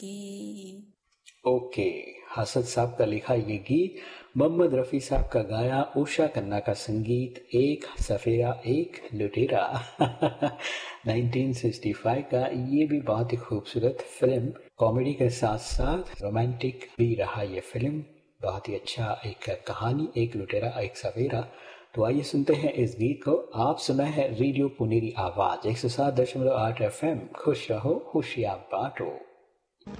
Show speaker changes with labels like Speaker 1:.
Speaker 1: Okay, हसद साहब का लिखा ये गीत, मोहम्मद रफ़ी साहब का गाया, उषा खन्ना का संगीत, एक सफेरा एक लुटेरा 1965 का। ये भी बहुत ही खूबसूरत फिल्म, कॉमेडी के साथ साथ रोमांटिक भी रहा ये फिल्म। बहुत ही अच्छा एक कहानी, एक लुटेरा एक सफेरा। तो आइए सुनते हैं इस गीत को। आप सुना है रेडियो पुनेरी आवाज 107.8 FM। खुश रहो खुशियां बांटो।